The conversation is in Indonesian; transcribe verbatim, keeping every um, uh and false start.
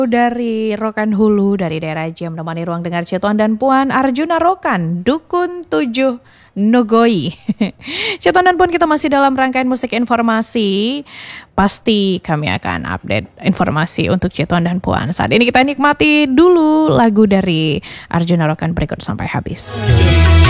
Dari Rokan Hulu, dari daerah Jam, menemani ruang dengar Cituan dan Puan, Arjuna Rokan, Dukun tujuh Nogoi. Cituan dan Puan, kita masih dalam rangkaian musik informasi. Pasti kami akan update informasi untuk Cituan dan Puan. Saat ini kita nikmati dulu lagu dari Arjuna Rokan berikut sampai habis.